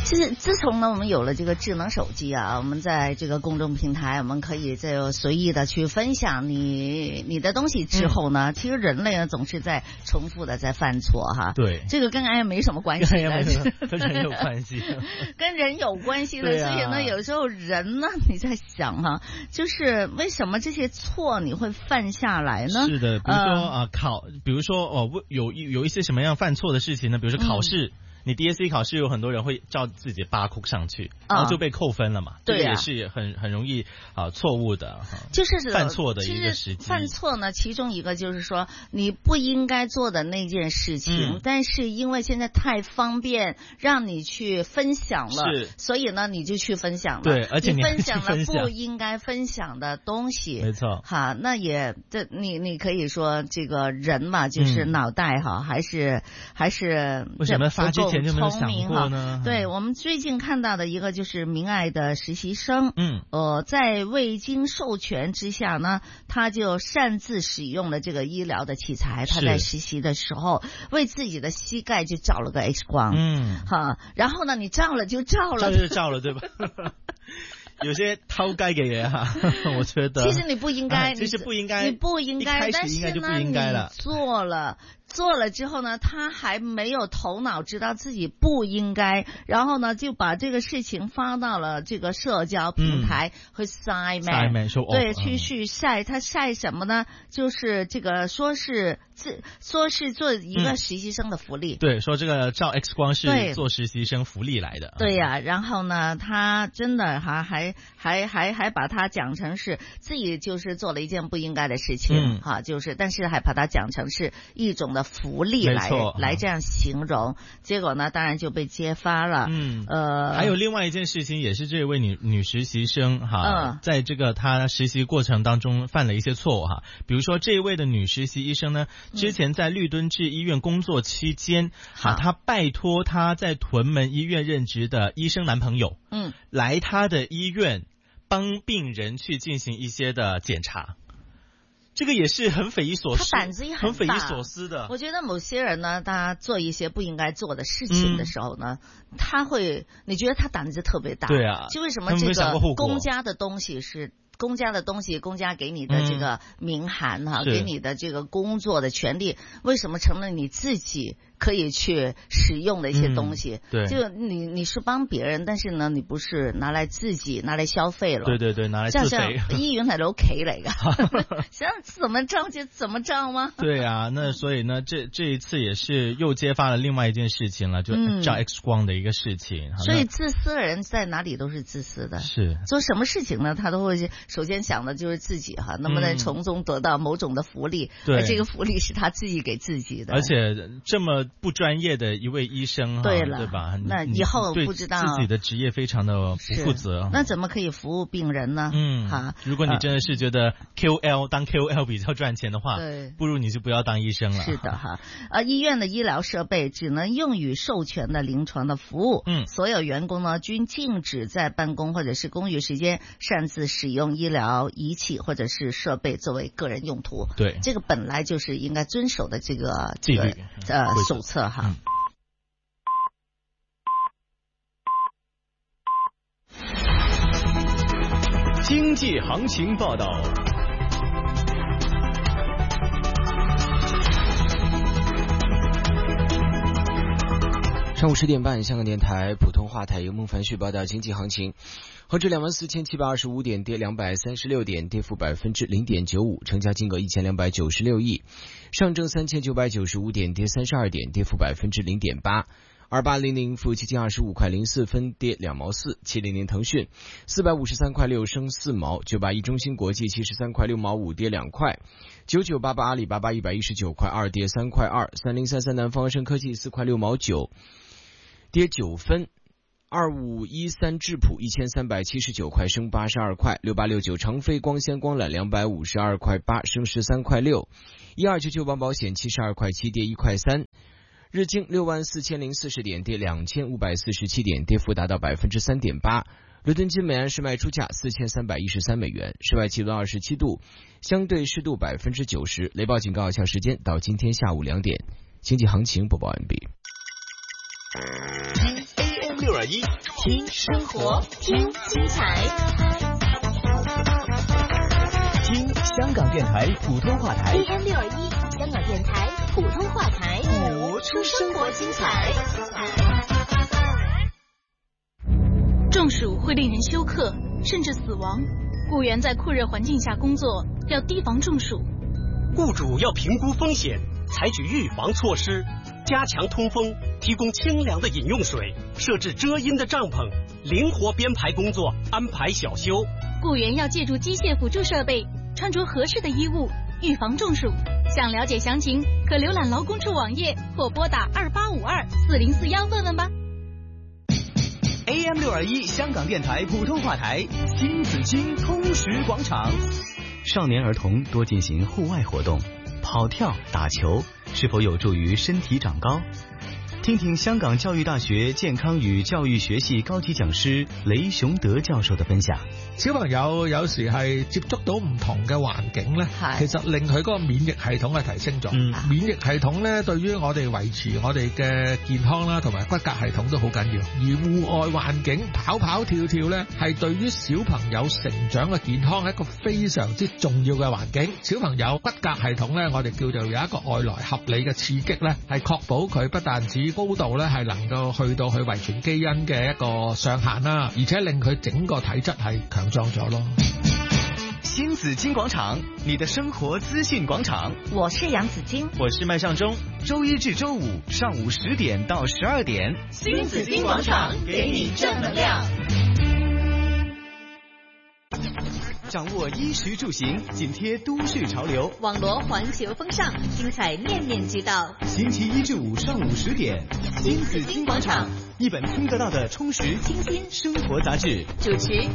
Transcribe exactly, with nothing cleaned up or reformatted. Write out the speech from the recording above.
其实自从呢我们有了这个智能手机啊，我们在这个公众平台我们可以就随意的去分享你你的东西之后呢、嗯、其实人类呢总是在重复的在犯错哈。 对， 这个跟 A I 没什么关系的， 跟人有关系跟人有关系的、啊、所以呢有时候人呢你在想哈，就是为什么这些错你会犯下来呢？ 是的，比如说啊、呃、考比如说哦有有一些什么样犯错的事情呢？比如说考试、嗯你 D S E 考试有很多人会照自己八库上去，然后就被扣分了嘛。对、啊，这个也是很很容易啊错误的， 就是犯错的一个时机。 犯错呢，其中一个就是说你不应该做的那件事情，嗯、但是因为现在太方便，让你去分享了， 是， 所以呢你就去分享了。 对，而且你分享了不应该分享的东西， 没错。 哈，那也这你你可以说这个人嘛，就是脑袋哈，嗯、还是还是为什么发之前就没有想过呢？ 对，我们最近看到的一个就是明爱的实习生，嗯，呃，在未经授权之下呢，他就擅自使用了这个医疗的器材。他在实习的时候，为自己的膝盖就照了个 X 光，嗯，哈，然后呢，你照了就照了， 照就是照了，对吧？有些偷雞嘅嘢哈，我覺得其實你不應該， 其實不應該， 你不應該，但是呢，你做了。做了之後呢，他還沒有頭腦知道自己不應該，然後呢就把這個事情發到了這個社交平台，去曬命，對，去去曬，他曬什麼呢？就是這個說是自說是做一個實習生的福利， 嗯、對，說這個照 X 光是做實習生福利來的， 對呀、啊，然後呢，他真的哈還還還還把它講成是自己就是做了一件不應該的事情，哈、嗯，就是但是還把它講成是一種的福利來來這樣形容，結果呢當然就被揭發了。嗯，呃， 還有另外一件事情，也是這位女女實習生哈、嗯，在這個她實習過程當中犯了一些錯誤哈，比如說這一位的女實習醫生呢，之前在綠敦治醫院工作期間，哈、嗯，她拜託她在屯門醫院任職的醫生男朋友，嗯，來她的醫院幫病人去進行一些的檢查。這個也是很匪夷所思， 他膽子也很大， 很匪夷所思的。 我覺得某些人呢，他做一些不應該做的事情的時候呢，嗯、他會，你覺得他膽子特別大。 對啊， 就為什麼這個公家的東西是公家的東西，公家給你的這個名函哈、嗯，給你的這個工作的權利，為什麼成了你自己可以去使用的一些東西？ 嗯、對， 就你你是幫別人，但是呢，你不是拿來自己拿來消費了。 對對對，拿來自肥。 醫院係你屋企嚟㗎，想怎麼着就怎麼着嗎？ 對啊，那所以呢，這這一次也是又揭發了另外一件事情了，就照 X 光的一個事情。 嗯、所以自私的人在哪裡都是自私的， 是做什麼事情呢？他都會首先想的就是自己哈，能不能從中得到某種的福利？對、嗯，而這個福利是他自己給自己的。 而且這麼不專業的一位醫生， 對了， 對吧？ 那以後不知道自己的職業非常的不負責， 那怎麼可以服務病人呢？ 嗯，好，如果你真的是覺得 K O L、呃、當 K O L 比較賺錢的話，對，不如你就不要當醫生了。 是的哈，呃，醫院的醫療設備只能用於授權的臨床的服務，嗯，所有員工呢均禁止在辦公或者是公寓時間擅自使用醫療儀器或者是設備作為個人用途。 對， 這個本來就是應該遵守的這個紀律呃手冊哈。嗯， 經濟行情報道。 上午十點半，香港電台普通話台由孟凡旭報道經濟行情。恒指兩萬四千七百二十五點，跌兩百三十六點，跌幅百分之零點九五，成交金額一千兩百九十六億。上證三千九百九十五點，跌三十二點，跌幅百分之零點八。二八零零负七千二十五塊零四分，跌兩毛四。七零零騰訊四百五十三塊六升四毛。九八一中芯國際七十三塊六毛五，跌兩塊。九九八八阿里巴巴一百一十九塊二，跌三塊二。三零三三南方生科技四塊六毛九，跌九分。二五一三智普一千三百七十九塊升八十二塊。六八六九長飛光纖光纜兩百五十二塊八升十三塊六。一二九九邦保險七十二塊七跌一塊三。日經六萬四千零四十點，跌兩千五百四十七點，跌幅達到百分之三點八。倫敦金每安士賣出價四千三百一十三美元，室外氣溫二十七度，相對濕度百分之九十。雷暴警告有效時間到今天下午兩點。經濟行情播報完畢。 A M 六二一， 听生活，听精彩， 听香港电台普通话台 A M 六二一，香港电台普通话台， 活出生活精彩。 中暑会令人休克，甚至死亡。雇员在酷热环境下工作，要提防中暑。 雇主要评估风险，采取预防措施，加强通风，提供清凉的饮用水，设置遮阴的帐篷，灵活编排工作，安排小休。 雇员要借助机械辅助设备，穿着合适的衣物，预防中暑。想了解详情，可浏览劳工处网页或拨打二八五二四零四幺问问吧。 A M 六二一香港电台普通话台，新紫荆通识广场。 少年儿童多进行户外活动，跑跳、打球是否有助于身體長高？聽聽香港教育大學健康與教育學系高級講師雷雄德教授的分享。 小朋友有時係接觸到唔同嘅環境咧，其實令佢嗰個免疫系統係提升咗。嗯、免疫系統咧對於我哋維持我哋嘅健康啦，同埋骨骼系統都好緊要。而戶外環境跑跑跳跳咧，係對於小朋友成長嘅健康係一個非常之重要嘅環境。小朋友骨骼系統咧，我哋叫做有一個外來合理嘅刺激咧，係確保佢不但止高度咧係能夠去到佢遺傳基因嘅一個上限啦，而且令佢整個體質係強壯咗咯。 新紫荊廣場，你的生活資訊廣場。 我是楊子矜， 我是麥尚中。 周一至周五上午十點到十二點， 新紫荊廣場給你正能量。 掌握衣食住行，緊貼都市潮流， 網羅環球風尚，精彩面面俱到。 星期一至五上午十點， 新紫荊廣場， 一本聽得到的充實清新生活雜誌。 主持